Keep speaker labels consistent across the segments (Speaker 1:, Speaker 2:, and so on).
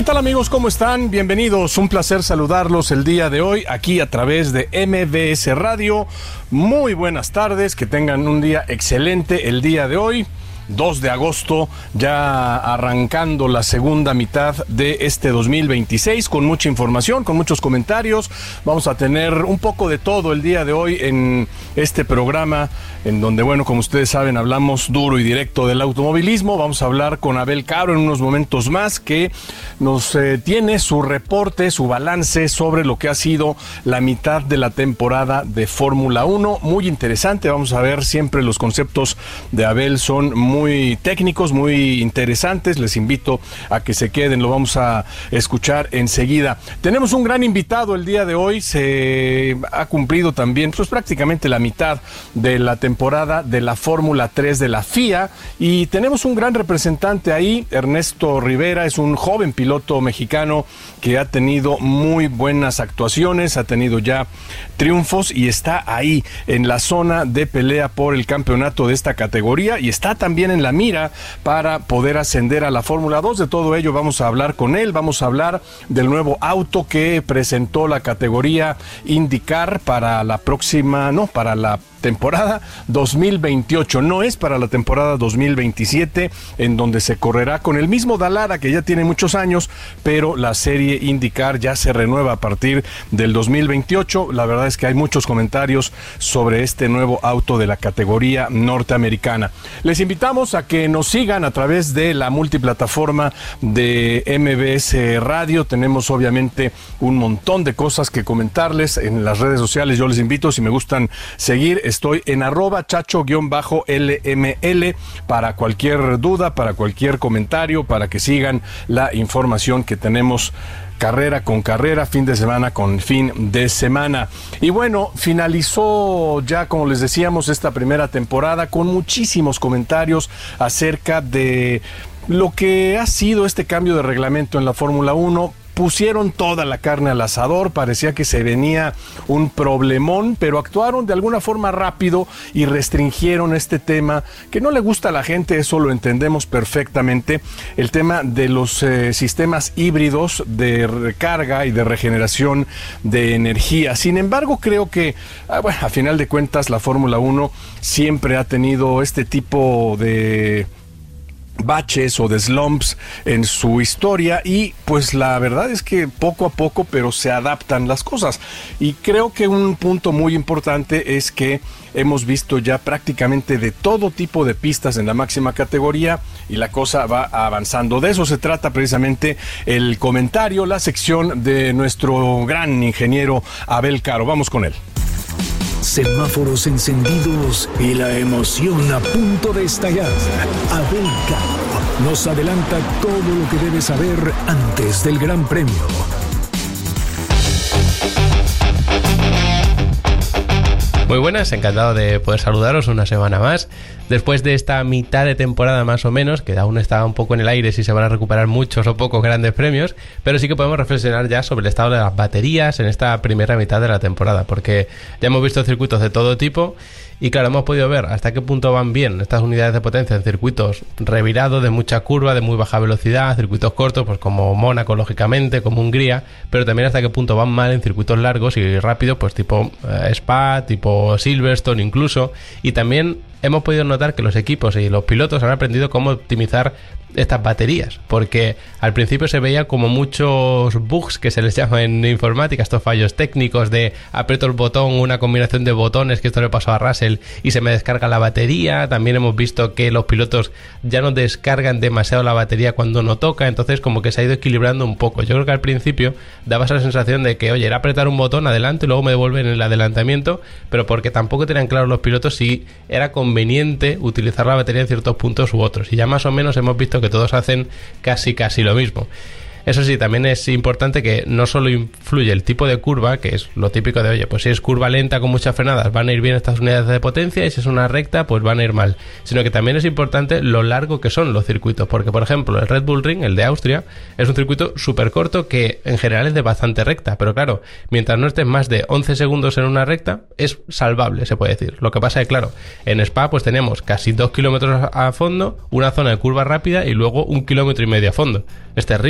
Speaker 1: ¿Qué tal, amigos? ¿Cómo están? Bienvenidos. Un placer saludarlos el día de hoy aquí a través de MBS Radio. Muy buenas tardes, que tengan un día excelente el día de hoy. 2 de agosto, ya arrancando la segunda mitad de este 2026, con mucha información, con muchos comentarios. Vamos a tener un poco de todo el día de hoy en este programa, en donde, bueno, como ustedes saben, hablamos duro y directo del automovilismo. Vamos a hablar con Abel Cabro en unos momentos más, que nos tiene su reporte, su balance sobre lo que ha sido la mitad de la temporada de Fórmula 1. Muy interesante, vamos a ver, siempre los conceptos de Abel son muy técnicos, muy interesantes. Les invito a que se queden, lo vamos a escuchar enseguida. Tenemos un gran invitado el día de hoy. Se ha cumplido también pues prácticamente la mitad de la temporada de la Fórmula 3 de la FIA, y tenemos un gran representante ahí. Ernesto Rivera es un joven piloto mexicano que ha tenido muy buenas actuaciones, ha tenido ya triunfos y está ahí en la zona de pelea por el campeonato de esta categoría, y está también en la mira para poder ascender a la Fórmula 2. De todo ello vamos a hablar con él. Vamos a hablar del nuevo auto que presentó la categoría IndyCar para la para la temporada 2028, no es para la temporada 2027, en donde se correrá con el mismo Dallara, que ya tiene muchos años, pero la serie IndyCar ya se renueva a partir del 2028. La verdad es que hay muchos comentarios sobre este nuevo auto de la categoría norteamericana. Les invitamos a que nos sigan a través de la multiplataforma de MBS Radio. Tenemos obviamente un montón de cosas que comentarles en las redes sociales. Yo les invito, si me gustan seguir, estoy en @chacho_LML para cualquier duda, para cualquier comentario, para que sigan la información que tenemos carrera con carrera, fin de semana con fin de semana. Y bueno, finalizó ya, como les decíamos, esta primera temporada con muchísimos comentarios acerca de lo que ha sido este cambio de reglamento en la Fórmula 1. Pusieron toda la carne al asador, parecía que se venía un problemón, pero actuaron de alguna forma rápido y restringieron este tema que no le gusta a la gente. Eso lo entendemos perfectamente, el tema de los sistemas híbridos de recarga y de regeneración de energía. Sin embargo, creo que a final de cuentas la Fórmula 1 siempre ha tenido este tipo de baches o de slumps en su historia, y pues la verdad es que poco a poco pero se adaptan las cosas, y creo que un punto muy importante es que hemos visto ya prácticamente de todo tipo de pistas en la máxima categoría, y la cosa va avanzando. De eso se trata precisamente el comentario, la sección de nuestro gran ingeniero Abel Caro. Vamos con él.
Speaker 2: Semáforos encendidos y la emoción a punto de estallar. Abel Caro nos adelanta todo lo que debes saber antes del Gran Premio.
Speaker 3: Muy buenas, encantado de poder saludaros una semana más. Después de esta mitad de temporada más o menos, que aún está un poco en el aire si se van a recuperar muchos o pocos grandes premios, pero sí que podemos reflexionar ya sobre el estado de las baterías en esta primera mitad de la temporada, porque ya hemos visto circuitos de todo tipo. Y claro, hemos podido ver hasta qué punto van bien estas unidades de potencia en circuitos revirados, de mucha curva, de muy baja velocidad, circuitos cortos, pues como Mónaco, lógicamente, como Hungría, pero también hasta qué punto van mal en circuitos largos y rápidos, pues tipo Spa, tipo Silverstone incluso. Y también hemos podido notar que los equipos y los pilotos han aprendido cómo optimizar estas baterías, porque al principio se veía como muchos bugs que se les llama en informática, estos fallos técnicos de aprieto el botón, una combinación de botones, que esto le pasó a Russell y se me descarga la batería. También hemos visto que los pilotos ya no descargan demasiado la batería cuando no toca, entonces como que se ha ido equilibrando un poco. Yo creo que al principio daba esa sensación de que, oye, era apretar un botón adelante y luego me devuelven el adelantamiento, pero porque tampoco tenían claro los pilotos si era conveniente utilizar la batería en ciertos puntos u otros, y ya más o menos hemos visto que todos hacen casi lo mismo. Eso sí, también es importante que no solo influye el tipo de curva, que es lo típico de, oye, pues si es curva lenta con muchas frenadas van a ir bien estas unidades de potencia, y si es una recta pues van a ir mal, sino que también es importante lo largo que son los circuitos, porque por ejemplo el Red Bull Ring, el de Austria, es un circuito súper corto que en general es de bastante recta, pero claro, mientras no estés más de 11 segundos en una recta es salvable, se puede decir. Lo que pasa es que claro, en Spa pues tenemos casi 2 kilómetros a fondo, una zona de curva rápida y luego 1,5 kilómetros a fondo. Es terrible para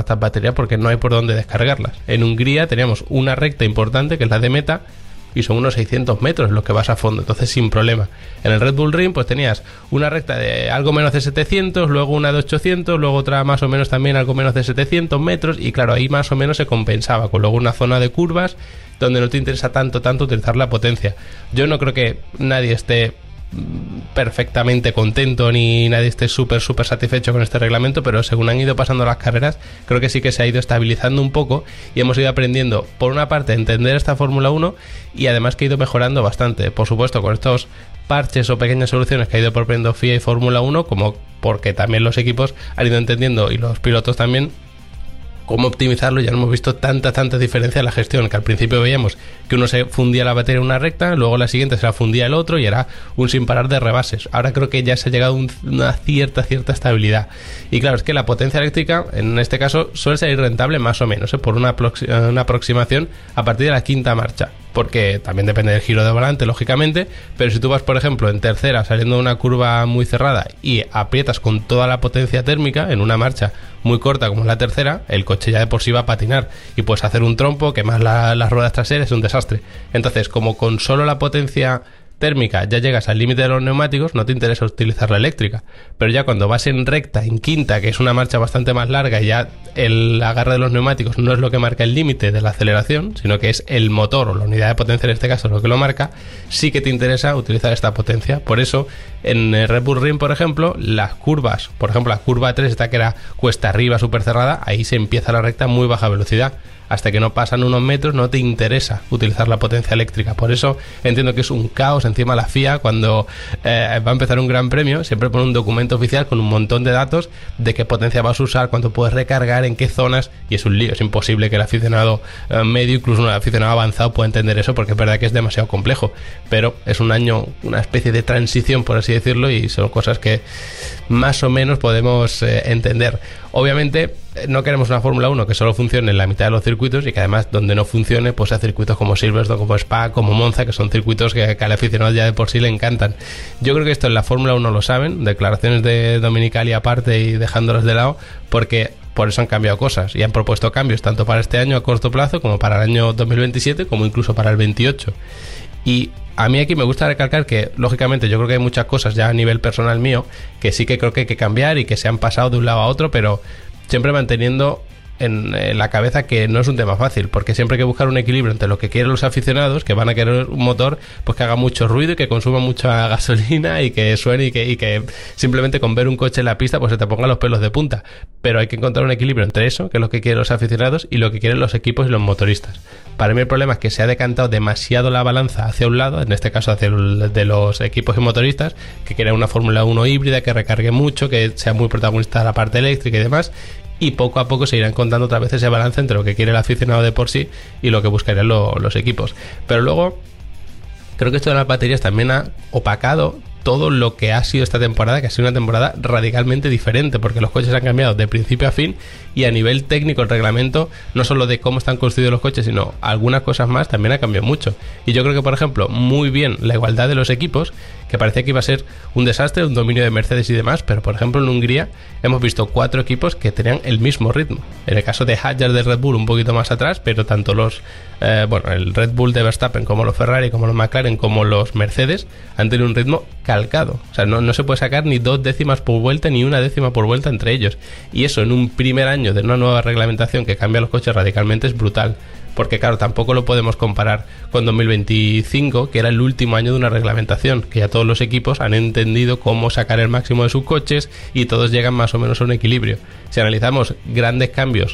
Speaker 3: estas baterías porque no hay por dónde descargarlas. En Hungría teníamos una recta importante que es la de meta y son unos 600 metros los que vas a fondo, entonces sin problema. En el Red Bull Ring pues tenías una recta de algo menos de 700, luego una de 800, luego otra más o menos también algo menos de 700 metros y claro, ahí más o menos se compensaba con luego una zona de curvas donde no te interesa tanto utilizar la potencia. Yo no creo que nadie esté perfectamente contento ni nadie esté súper satisfecho con este reglamento, pero según han ido pasando las carreras creo que sí que se ha ido estabilizando un poco y hemos ido aprendiendo por una parte a entender esta Fórmula 1 y además que ha ido mejorando bastante, por supuesto con estos parches o pequeñas soluciones que ha ido proponiendo FIA y Fórmula 1, como porque también los equipos han ido entendiendo y los pilotos también cómo optimizarlo. Ya no hemos visto tanta diferencia en la gestión, que al principio veíamos que uno se fundía la batería en una recta, luego la siguiente se la fundía el otro y era un sin parar de rebases. Ahora creo que ya se ha llegado a una cierta estabilidad. Y claro, es que la potencia eléctrica, en este caso, suele ser rentable más o menos, por una aproximación a partir de la quinta marcha. Porque también depende del giro de volante, lógicamente, pero si tú vas, por ejemplo, en tercera saliendo de una curva muy cerrada y aprietas con toda la potencia térmica en una marcha muy corta como es la tercera, el coche ya de por sí va a patinar y puedes hacer un trompo que más las ruedas traseras es un desastre. Entonces, como con solo la potencia térmica ya llegas al límite de los neumáticos, no te interesa utilizar la eléctrica, pero ya cuando vas en recta, en quinta, que es una marcha bastante más larga y ya el agarre de los neumáticos no es lo que marca el límite de la aceleración, sino que es el motor o la unidad de potencia en este caso lo que lo marca, sí que te interesa utilizar esta potencia. Por eso en el Red Bull Ring, por ejemplo, las curvas, por ejemplo la curva 3, esta que era cuesta arriba súper cerrada, ahí se empieza la recta a muy baja velocidad. Hasta que no pasan unos metros no te interesa utilizar la potencia eléctrica. Por eso entiendo que es un caos. Encima la FIA cuando va a empezar un gran premio siempre pone un documento oficial con un montón de datos de qué potencia vas a usar, cuánto puedes recargar, en qué zonas, y es un lío. Es imposible que el aficionado medio, incluso un aficionado avanzado, pueda entender eso, porque es verdad que es demasiado complejo. Pero es un año, una especie de transición, por así decirlo, y son cosas que más o menos podemos entender. Obviamente no queremos una Fórmula 1 que solo funcione en la mitad de los circuitos y que además donde no funcione pues a circuitos como Silverstone, como Spa, como Monza, que son circuitos que al aficionado ya de por sí le encantan. Yo creo que esto en la Fórmula 1 lo saben, declaraciones de Dominicali aparte y dejándolas de lado, porque por eso han cambiado cosas y han propuesto cambios tanto para este año a corto plazo como para el año 2027 como incluso para el 28. Y a mí aquí me gusta recalcar que, lógicamente, yo creo que hay muchas cosas ya a nivel personal mío que sí que creo que hay que cambiar y que se han pasado de un lado a otro, pero siempre manteniendo en la cabeza que no es un tema fácil, porque siempre hay que buscar un equilibrio entre lo que quieren los aficionados, que van a querer un motor pues que haga mucho ruido y que consuma mucha gasolina y que suene y que simplemente con ver un coche en la pista pues se te pongan los pelos de punta. Pero hay que encontrar un equilibrio entre eso, que es lo que quieren los aficionados, y lo que quieren los equipos y los motoristas. Para mí el problema es que se ha decantado demasiado la balanza hacia un lado, en este caso hacia el de los equipos y motoristas, que quieren una Fórmula 1 híbrida, que recargue mucho, que sea muy protagonista la parte eléctrica y demás, y poco a poco se irá encontrando otra vez ese balance entre lo que quiere el aficionado de por sí y lo que buscarían los equipos. Pero luego creo que esto de las baterías también ha opacado todo lo que ha sido esta temporada, que ha sido una temporada radicalmente diferente, porque los coches han cambiado de principio a fin y a nivel técnico el reglamento, no solo de cómo están construidos los coches, sino algunas cosas más, también ha cambiado mucho. Y yo creo que, por ejemplo, muy bien la igualdad de los equipos, que parecía que iba a ser un desastre, un dominio de Mercedes y demás, pero por ejemplo en Hungría hemos visto 4 equipos que tenían el mismo ritmo. En el caso de Hadjar de Red Bull un poquito más atrás, pero tanto los el Red Bull de Verstappen como los Ferrari, como los McLaren, como los Mercedes han tenido un ritmo calcado. O sea, no se puede sacar ni 2 décimas por vuelta ni 1 décima por vuelta entre ellos. Y eso en un primer año de una nueva reglamentación que cambia los coches radicalmente es brutal. Porque claro, tampoco lo podemos comparar con 2025, que era el último año de una reglamentación, que ya todos los equipos han entendido cómo sacar el máximo de sus coches y todos llegan más o menos a un equilibrio. Si analizamos grandes cambios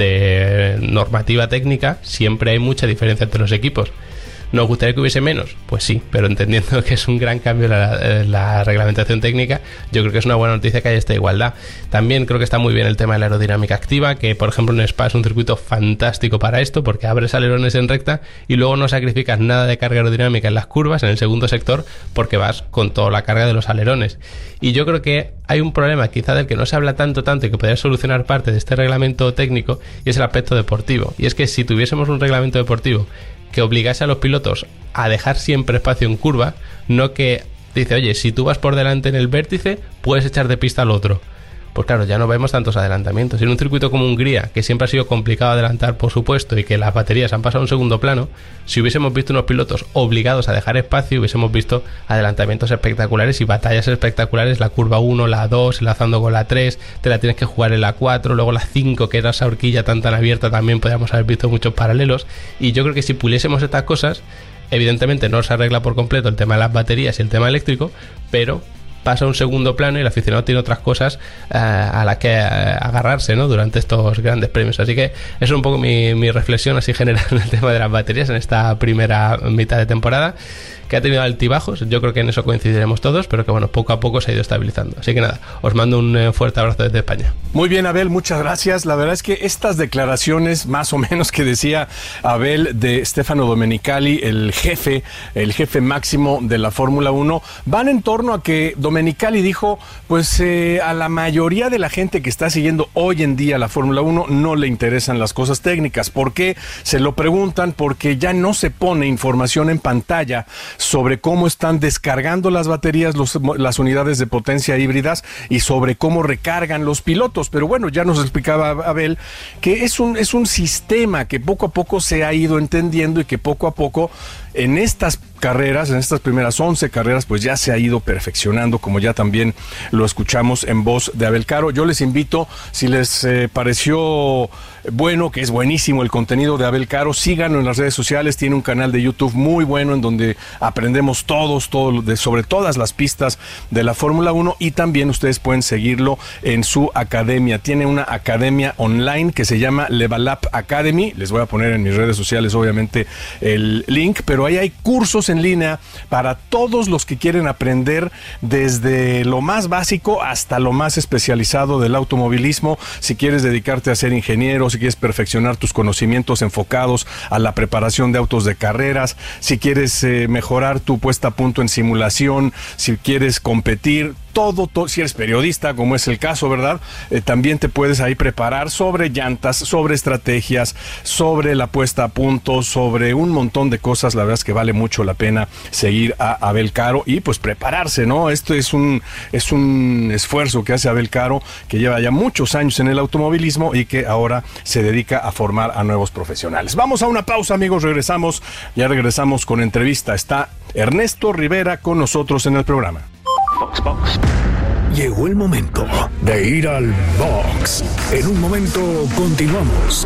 Speaker 3: de normativa técnica, siempre hay mucha diferencia entre los equipos. ¿Nos gustaría que hubiese menos? Pues sí, pero entendiendo que es un gran cambio la reglamentación técnica, yo creo que es una buena noticia que haya esta igualdad. También creo que está muy bien el tema de la aerodinámica activa, que por ejemplo en Spa es un circuito fantástico para esto, porque abres alerones en recta y luego no sacrificas nada de carga aerodinámica en las curvas, en el segundo sector, porque vas con toda la carga de los alerones. Y yo creo que hay un problema quizá del que no se habla tanto y que podría solucionar parte de este reglamento técnico, y es el aspecto deportivo. Y es que si tuviésemos un reglamento deportivo que obligase a los pilotos a dejar siempre espacio en curva, no que dice, oye, si tú vas por delante en el vértice, puedes echar de pista al otro. pues claro, ya no vemos tantos adelantamientos. Y en un circuito como Hungría, que siempre ha sido complicado adelantar, por supuesto, y que las baterías han pasado a un segundo plano, si hubiésemos visto unos pilotos obligados a dejar espacio, hubiésemos visto adelantamientos espectaculares y batallas espectaculares, la curva 1, la 2, enlazando con la 3, te la tienes que jugar en la 4, luego la 5, que era esa horquilla tan abierta, también podríamos haber visto muchos paralelos. Y yo creo que si puliésemos estas cosas, evidentemente no se arregla por completo el tema de las baterías y el tema eléctrico, pero pasa a un segundo plano y el aficionado tiene otras cosas a las que agarrarse, ¿no?, durante estos grandes premios. Así que eso es un poco mi reflexión así general en el tema de las baterías en esta primera mitad de temporada, que ha tenido altibajos. Yo creo que en eso coincidiremos todos, pero que bueno, poco a poco se ha ido estabilizando. Así que nada, os mando un fuerte abrazo desde España.
Speaker 1: Muy bien, Abel, muchas gracias. La verdad es que estas declaraciones, más o menos, que decía Abel de Stefano Domenicali, el jefe máximo de la Fórmula 1, van en torno a que Domenicali dijo, pues a la mayoría de la gente que está siguiendo hoy en día la Fórmula 1 no le interesan las cosas técnicas. ¿Por qué? Se lo preguntan porque ya no se pone información en pantalla sobre cómo están descargando las baterías, las unidades de potencia híbridas, y sobre cómo recargan los pilotos. Pero bueno, ya nos explicaba Abel que es un sistema que poco a poco se ha ido entendiendo y que poco a poco en estas carreras, en estas primeras 11 carreras, pues ya se ha ido perfeccionando, como ya también lo escuchamos en voz de Abel Caro. Yo les invito, si les pareció bueno, que es buenísimo el contenido de Abel Caro, síganlo en las redes sociales. Tiene un canal de YouTube muy bueno en donde aprendemos sobre todas las pistas de la Fórmula 1, y también ustedes pueden seguirlo en su academia. Tiene una academia online que se llama Level Up Academy. Les voy a poner en mis redes sociales obviamente el link, pero ahí hay cursos en línea para todos los que quieren aprender desde lo más básico hasta lo más especializado del automovilismo. Si quieres dedicarte a ser ingeniero, si quieres perfeccionar tus conocimientos enfocados a la preparación de autos de carreras, si quieres mejorar tu puesta a punto en simulación, si quieres competir, todo, si eres periodista, como es el caso, ¿verdad? También te puedes ahí preparar sobre llantas, sobre estrategias, sobre la puesta a punto, sobre un montón de cosas. La verdad es que vale mucho la pena seguir a Abel Caro y pues prepararse, ¿no? Esto es un esfuerzo que hace Abel Caro, que lleva ya muchos años en el automovilismo y que ahora se dedica a formar a nuevos profesionales. Vamos a una pausa, amigos, ya regresamos con entrevista. Está Ernesto Rivera con nosotros en el programa.
Speaker 2: Box. Llegó el momento de ir al box. En un momento continuamos.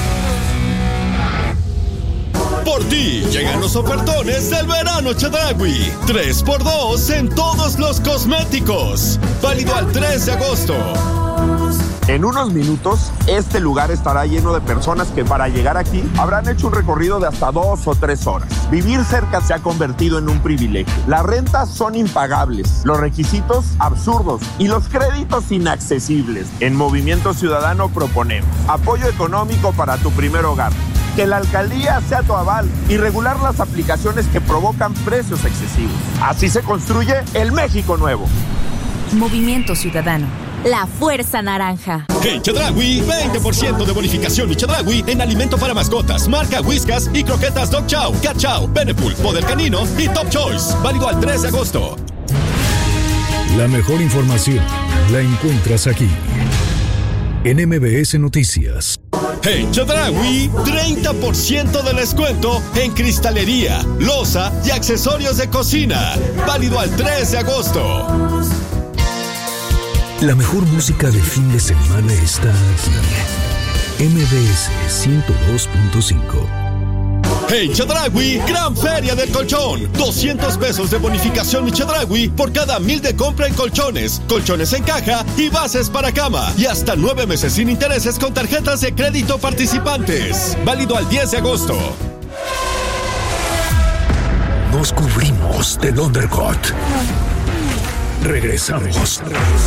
Speaker 4: Por ti llegan los ofertones del verano Chedraui. 3x2 en todos los cosméticos. Válido al 3 de agosto.
Speaker 5: En unos minutos, este lugar estará lleno de personas que para llegar aquí habrán hecho un recorrido de hasta 2 o 3 horas. Vivir cerca se ha convertido en un privilegio. Las rentas son impagables, los requisitos absurdos y los créditos inaccesibles. En Movimiento Ciudadano proponemos apoyo económico para tu primer hogar, que la alcaldía sea tu aval y regular las aplicaciones que provocan precios excesivos. Así se construye el México nuevo.
Speaker 6: Movimiento Ciudadano. La fuerza naranja.
Speaker 4: En Chedraui, 20% de bonificación y Chedraui en alimento para mascotas, marca Whiskas y croquetas Dog Chow, Cat Chow, Benepul, Poder Canino y Top Choice. Válido al 3 de agosto.
Speaker 2: La mejor información la encuentras aquí, en MBS Noticias.
Speaker 4: En Chedraui, 30% de descuento en cristalería, loza y accesorios de cocina. Válido al 3 de agosto.
Speaker 2: La mejor música de fin de semana está aquí. MBS 102.5.
Speaker 4: En Chedraui, gran feria del colchón. 200 pesos de bonificación en Chedraui por cada 1,000 de compra en colchones, colchones en caja y bases para cama. Y hasta 9 meses sin intereses con tarjetas de crédito participantes. Válido al 10 de agosto.
Speaker 2: Nos cubrimos del undercut. Regresamos.